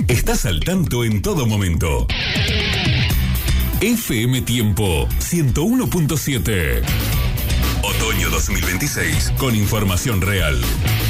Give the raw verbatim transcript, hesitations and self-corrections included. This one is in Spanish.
Estás al tanto en todo momento. F M Tiempo ciento uno punto siete. Otoño dos mil veintiséis con información real.